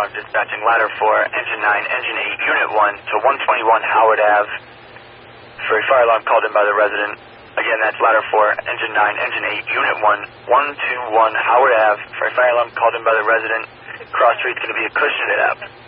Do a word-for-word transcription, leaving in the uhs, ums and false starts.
alarm, dispatching ladder four, engine nine, engine eight, unit one to one twenty-one Howard Ave for a fire alarm called in by the resident. Again, that's ladder four, engine nine, engine eight, unit one, one twenty-one Howard Ave for a fire alarm called in by the resident. Cross street's going to be a Cushioned Ave.